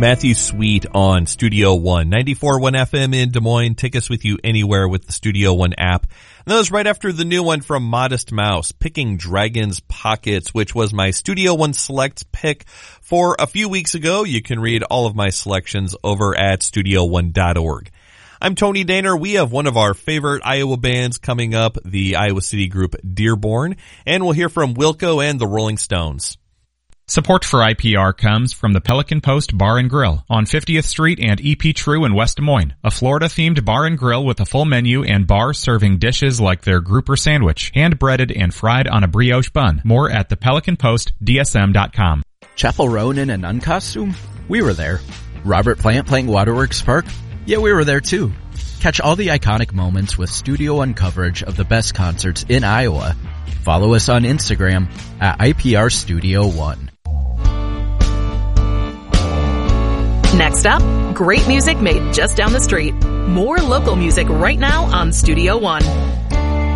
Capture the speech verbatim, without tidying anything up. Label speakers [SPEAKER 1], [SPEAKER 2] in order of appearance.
[SPEAKER 1] Matthew Sweet on Studio One, ninety-four point one F M in Des Moines. Take us with you anywhere with the Studio One app. And that was right after the new one from Modest Mouse, Picking Dragon's Pockets, which was my Studio One Select pick for a few weeks ago. You can read all of my selections over at studio one dot org. I'm Tony Daner. We have one of our favorite Iowa bands coming up, the Iowa City group Dearborn, and we'll hear from Wilco and the Rolling Stones.
[SPEAKER 2] Support for I P R comes from the Pelican Post Bar and Grill on fiftieth Street and E P True in West Des Moines, a Florida-themed bar and grill with a full menu and bar serving dishes like their grouper sandwich, hand-breaded and fried on a brioche bun. More at the pelican post d s m dot com.
[SPEAKER 3] Chapel Roan in a nun costume? We were there. Robert Plant playing Waterworks Park? Yeah, we were there too. Catch all the iconic moments with Studio One coverage of the best concerts in Iowa. Follow us on Instagram at I P R Studio One.
[SPEAKER 4] Next up, great music made just down the street. More local music right now on Studio One.